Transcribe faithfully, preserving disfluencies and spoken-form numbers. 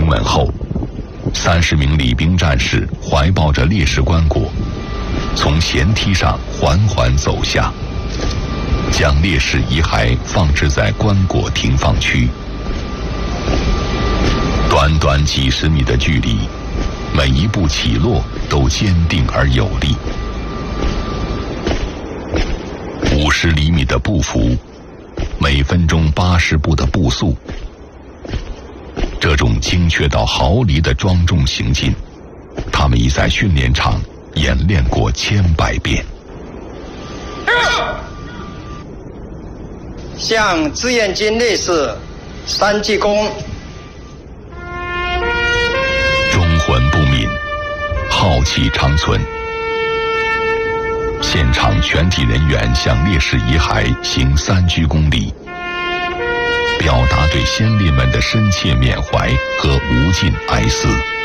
稳后，三十名礼兵战士怀抱着烈士棺椁，从舷梯上缓缓走下，将烈士遗骸放置在棺椁停放区。短短几十米的距离，每一步起落都坚定而有力。五十厘米的步幅，每分钟八十步的步速，这种精确到毫厘的庄重行进，他们已在训练场演练过千百遍。 向志愿军烈士三鞠躬。 忠魂不泯，浩气长存。现场全体人员向烈士遗骸行三鞠躬礼，表达对先烈们的深切缅怀和无尽哀思。